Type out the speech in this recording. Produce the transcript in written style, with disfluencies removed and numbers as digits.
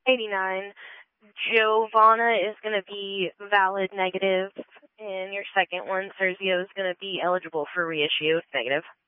89. Giovanna is going to be valid negative, and your second one, Sergio, is going to be eligible for reissue negative.